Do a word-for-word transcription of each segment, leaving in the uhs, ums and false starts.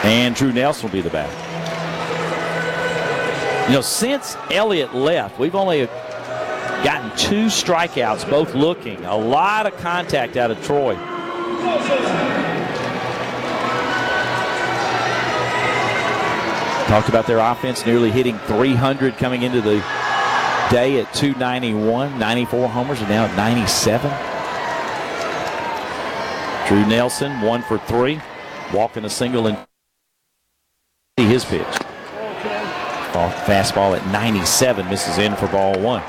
And Drew Nelson will be the batter. You know, since Elliott left, we've only gotten two strikeouts, both looking. A lot of contact out of Troy. Talked about their offense nearly hitting three hundred coming into the day at two ninety-one. ninety-four homers and now at ninety-seven. Drew Nelson, one for three. Walking a single and his pitch. Fastball at ninety-seven, misses in for ball one.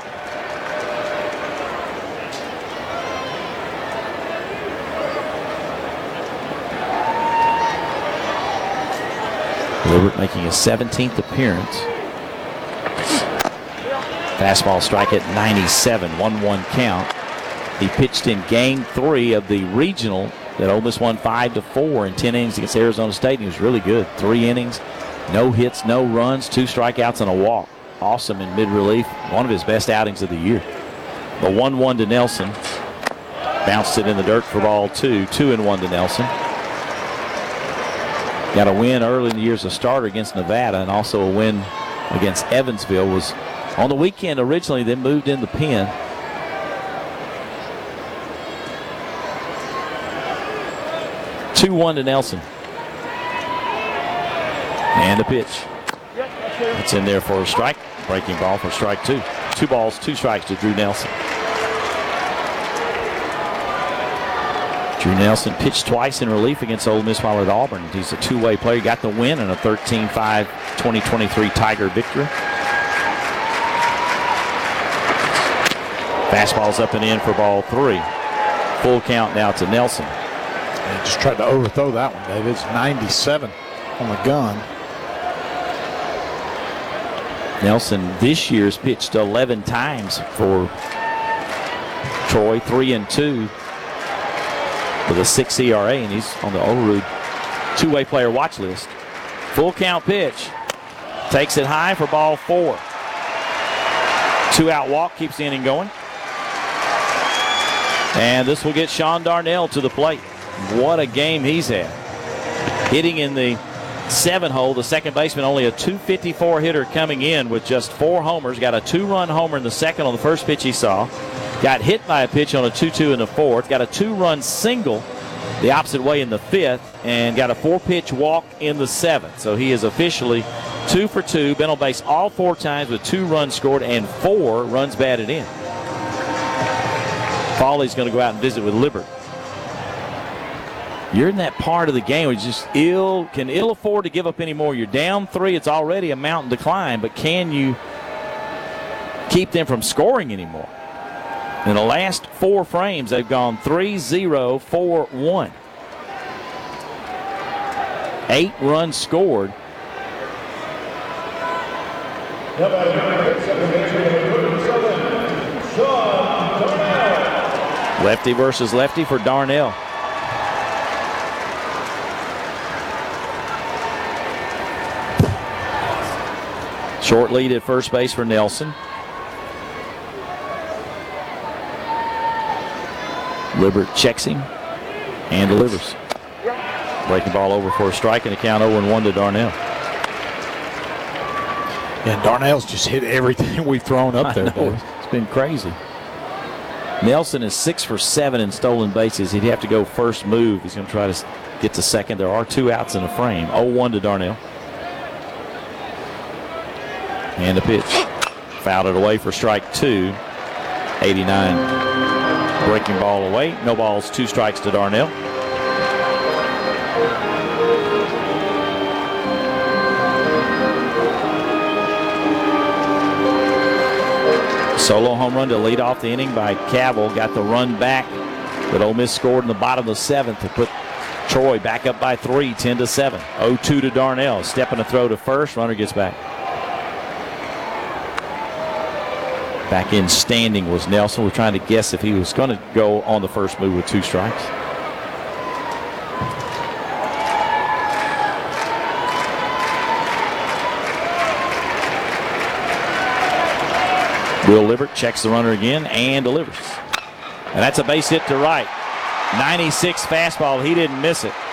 Libbert making his seventeenth appearance. Fastball strike at ninety-seven, one one count. He pitched in game three of the regional that Ole Miss won five to four in ten innings against Arizona State, and he was really good. Three innings, no hits, no runs, two strikeouts and a walk. Awesome in mid-relief. One of his best outings of the year. The one one to Nelson. Bounced it in the dirt for ball two. Two and one to Nelson. Got a win early in the year as a starter against Nevada, and also a win against Evansville. Was on the weekend originally, then moved in the pen. two one to Nelson. And a pitch. It's in there for a strike. Breaking ball for strike two. Two balls, two strikes to Drew Nelson. Drew Nelson pitched twice in relief against Ole Miss while at Auburn. He's a two-way player. He got the win in a thirteen five twenty twenty-three Tiger victory. Fastball's up and in for ball three. Full count now to Nelson. And just tried to overthrow that one, David. It's ninety-seven on the gun. Nelson this year's pitched eleven times for Troy, three and two with a six E R A, and he's on the Olerud two-way player watch list. Full count pitch. Takes it high for ball four. Two-out walk keeps the inning going. And this will get Sean Darnell to the plate. What a game he's had. Hitting in the seven hole, the second baseman, only a two fifty-four hitter coming in with just four homers. Got a two-run homer in the second on the first pitch he saw. Got hit by a pitch on a two two in the fourth. Got a two-run single the opposite way in the fifth. And got a four-pitch walk in the seventh. So he is officially two for two. Been on base all four times with two runs scored and four runs batted in. Foley's going to go out and visit with Libbert. You're in that part of the game where you just ill can ill afford to give up any more. You're down three. It's already a mountain decline, but can you keep them from scoring anymore? In the last four frames, they've gone three zero four one. Eight runs scored. Lefty versus lefty for Darnell. Short lead at first base for Nelson. Libbert checks him and delivers. Breaking ball over for a strike and a count oh and one to Darnell. Yeah, Darnell's just hit everything we've thrown up there. It's been crazy. Nelson is six for seven in stolen bases. He'd have to go first move. He's going to try to get to second. There are two outs in the frame. oh one to Darnell. And a pitch. Fouled it away for strike two. eighty-nine. Breaking ball away. No balls, two strikes to Darnell. Solo home run to lead off the inning by Cavill. Got the run back, but Ole Miss scored in the bottom of the seventh to put Troy back up by three, ten to seven. oh two to Darnell. Stepping a throw to first. Runner gets back. Back in standing was Nelson. We're trying to guess if he was going to go on the first move with two strikes. Will Libbert checks the runner again and delivers. And that's a base hit to right. ninety-six fastball. He didn't miss it.